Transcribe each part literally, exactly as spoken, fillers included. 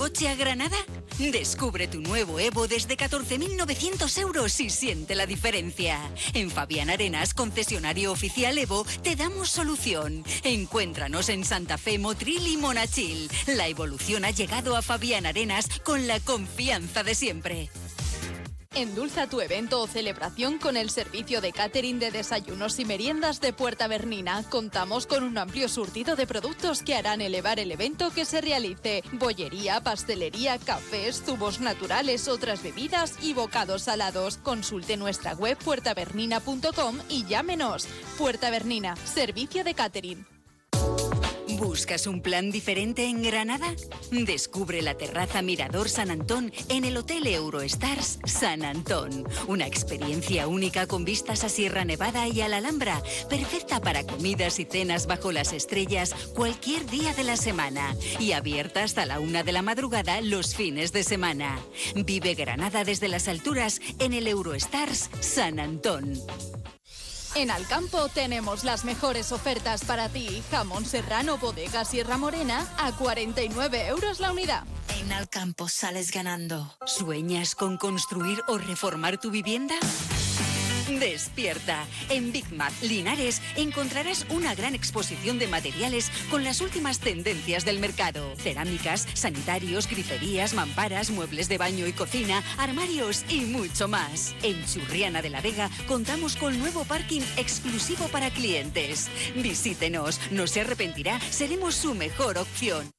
coche a Granada? Descubre tu nuevo Evo desde catorce mil novecientos euros y siente la diferencia. En Fabián Arenas, concesionario oficial Evo, te damos solución. Encuéntranos en Santa Fe, Motril y Monachil. La evolución ha llegado a Fabián Arenas con la confianza de siempre. Endulza tu evento o celebración con el servicio de catering de desayunos y meriendas de Puerta Bernina. Contamos con un amplio surtido de productos que harán elevar el evento que se realice. Bollería, pastelería, cafés, zumos naturales, otras bebidas y bocados salados. Consulte nuestra web puerta bernina punto com y llámenos. Puerta Bernina, servicio de catering. ¿Buscas un plan diferente en Granada? Descubre la terraza Mirador San Antón en el Hotel Eurostars San Antón. Una experiencia única con vistas a Sierra Nevada y a la Alhambra, perfecta para comidas y cenas bajo las estrellas cualquier día de la semana y abierta hasta la una de la madrugada los fines de semana. Vive Granada desde las alturas en el Eurostars San Antón. En Alcampo tenemos las mejores ofertas para ti. Jamón serrano Bodega Sierra Morena a cuarenta y nueve euros la unidad. En Alcampo sales ganando. ¿Sueñas con construir o reformar tu vivienda? Despierta. En Big Mac Linares encontrarás una gran exposición de materiales con las últimas tendencias del mercado. Cerámicas, sanitarios, griferías, mamparas, muebles de baño y cocina, armarios y mucho más. En Churriana de la Vega contamos con nuevo parking exclusivo para clientes. Visítenos, no se arrepentirá, seremos su mejor opción.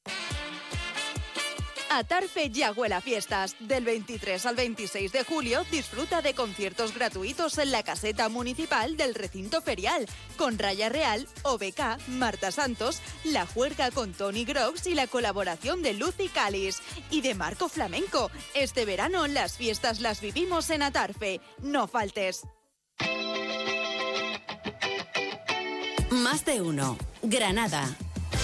Atarfe ya huele a fiestas. Del veintitrés al veintiséis de julio disfruta de conciertos gratuitos en la caseta municipal del recinto ferial, con Raya Real, O B K, Marta Santos, La Juerga con Tony Groves y la colaboración de Lucy Calis y de Marco Flamenco. Este verano las fiestas las vivimos en Atarfe. No faltes. Más de uno. Granada.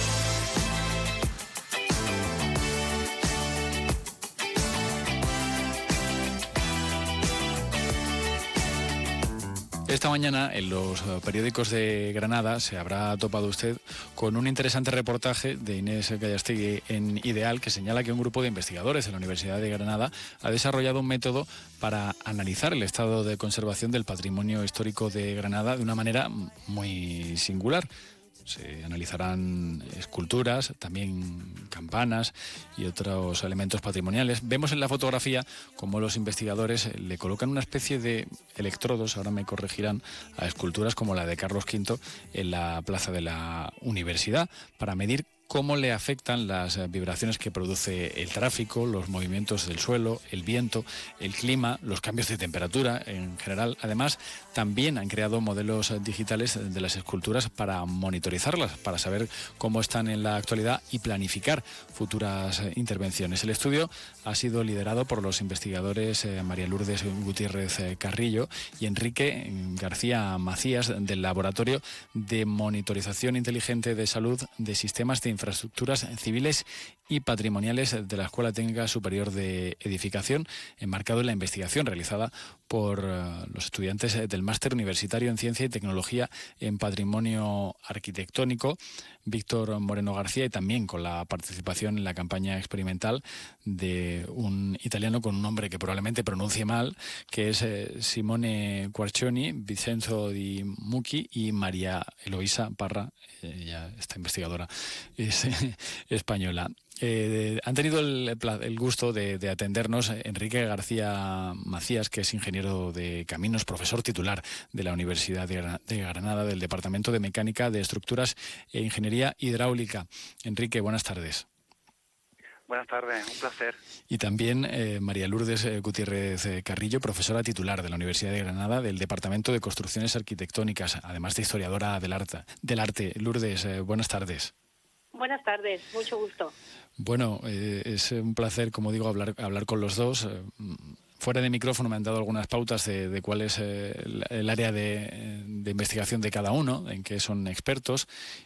Esta mañana en los periódicos de Granada se habrá topado usted con un interesante reportaje de Inés Gallastegui en Ideal que señala que un grupo de investigadores de la Universidad de Granada ha desarrollado un método para analizar el estado de conservación del patrimonio histórico de Granada de una manera muy singular. Se analizarán esculturas, también campanas y otros elementos patrimoniales. Vemos en la fotografía cómo los investigadores le colocan una especie de electrodos, ahora me corregirán, a esculturas como la de Carlos quinto en la plaza de la universidad para medir cómo le afectan las vibraciones que produce el tráfico, los movimientos del suelo, el viento, el clima, los cambios de temperatura en general. Además, también han creado modelos digitales de las esculturas para monitorizarlas, para saber cómo están en la actualidad y planificar futuras intervenciones. El estudio ha sido liderado por los investigadores eh, María Lourdes Gutiérrez eh, Carrillo y Enrique García Macías del Laboratorio de Monitorización Inteligente de Salud de Sistemas de Infraestructuras Civiles y Patrimoniales de la Escuela Técnica Superior de Edificación, enmarcado en la investigación realizada por uh, los estudiantes del Máster Universitario en Ciencia y Tecnología en Patrimonio Arquitectónico, Víctor Moreno García, y también con la participación en la campaña experimental de un italiano con un nombre que probablemente pronuncie mal, que es eh, Simone Quarcioni, Vincenzo Di Mucchi y María Eloísa Parra, ella, esta investigadora es eh, española. Eh, han tenido el, el gusto de, de atendernos Enrique García Macías, que es ingeniero de caminos, profesor titular de la Universidad de, de Granada, del Departamento de Mecánica de Estructuras e Ingeniería Hidráulica. Enrique, buenas tardes. Buenas tardes, un placer. Y también eh, María Lourdes eh, Gutiérrez eh, Carrillo, profesora titular de la Universidad de Granada, del Departamento de Construcciones Arquitectónicas, además de historiadora del arte. Del arte. Lourdes, eh, buenas tardes. Buenas tardes, mucho gusto. Bueno, eh, es un placer, como digo, hablar, hablar con los dos. Eh, fuera de micrófono me han dado algunas pautas de, de cuál es eh, el, el área de, de investigación de cada uno, en qué son expertos,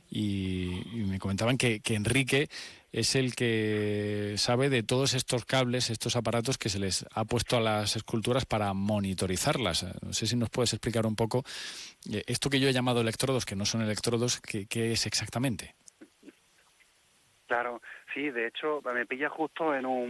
y, y me comentaban que, que Enrique es el que sabe de todos estos cables, estos aparatos que se les ha puesto a las esculturas para monitorizarlas. No sé si nos puedes explicar un poco eh, esto que yo he llamado electrodos, que no son electrodos, ¿qué, qué es exactamente? Claro, sí, de hecho me pilla justo en un